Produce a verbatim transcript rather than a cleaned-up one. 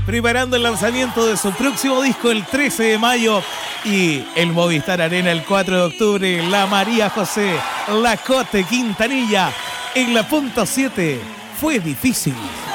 preparando el lanzamiento de su próximo disco el trece de mayo y el Movistar Arena el cuatro de octubre. La María José, la Cote Quintanilla en la punto siete. Fue difícil.